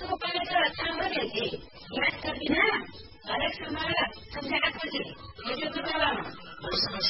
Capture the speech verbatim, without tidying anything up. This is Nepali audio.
को पवित्र स्थान में थे याद कर बिना